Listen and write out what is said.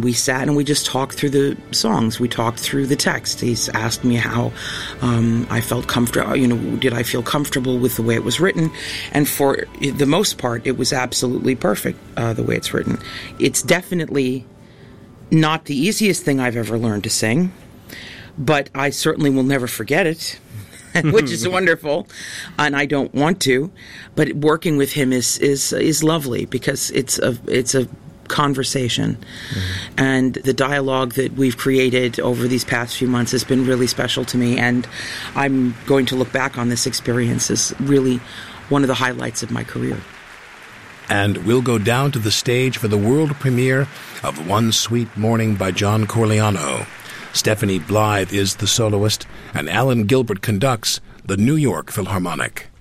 we sat and we just talked through the songs. We talked through the text. He's asked me how I felt comfortable, did I feel comfortable with the way it was written? And for the most part, it was absolutely perfect, the way it's written. It's definitely not the easiest thing I've ever learned to sing, but I certainly will never forget it. Which is wonderful, and I don't want to, but working with him is lovely because it's a conversation, and the dialogue that we've created over these past few months has been really special to me, and I'm going to look back on this experience as really one of the highlights of my career. And we'll go down to the stage for the world premiere of One Sweet Morning by John Corigliano. Stephanie Blythe is the soloist, and Alan Gilbert conducts the New York Philharmonic.